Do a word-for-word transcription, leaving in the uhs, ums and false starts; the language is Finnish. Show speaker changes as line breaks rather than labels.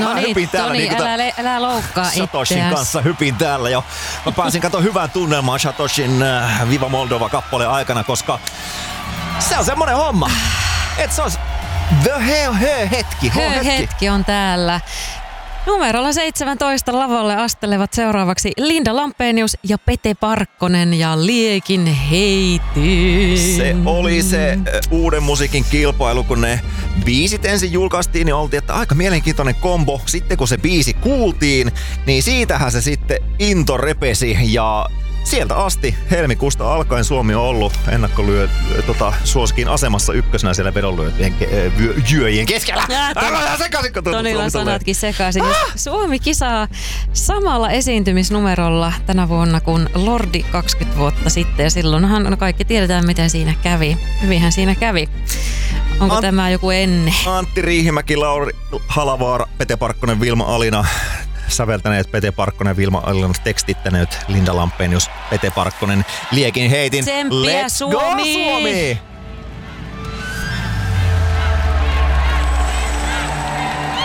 No niin,
hypin täällä
Toni,
niin
älä, le- älä loukkaa
Satoshin
itseäsi.
kanssa hypin täällä jo. Mä pääsin katsomaan hyvään tunnelmaan Satoshin äh, Viva Moldova-kappaleen aikana, koska se on semmonen homma, että se on the hell hö hetki. Hö hetki.
Hetki on täällä. Numerolla seitsemäntoista lavalle astelevat seuraavaksi Linda Lampenius ja Pete Parkkonen ja Liekin heityn.
Se oli se uuden musiikin kilpailu, kun ne biisit ensin julkaistiin, niin oltiin, että aika mielenkiintoinen kombo. Sitten kun se biisi kuultiin, niin siitähän se sitten into repesi ja sieltä asti helmikuusta alkaen Suomi on ollut ennakkolyö tota, suosikin asemassa ykkösenä siellä vedonlyöjien ke- keskellä. Älä sekaisin, kun
Tonilla sanatkin sekaisin. Ah! Suomi kisaa samalla esiintymisnumerolla tänä vuonna kuin Lordi kaksikymmentä vuotta sitten. Ja silloinhan no kaikki tiedetään, miten siinä kävi. Hyvinhän siinä kävi. Onko Ant- tämä joku ennen?
Antti Riihimäki, Lauri Halavaara, Pete Parkkonen, Vilma Alina. Säveltäneet Pete Parkkonen, Vilma Alina, tekstittäneet Linda Lampenius, Pete Parkkonen, Liekin heitin.
Tsemppiä
Let's
Suomi!
go Suomi!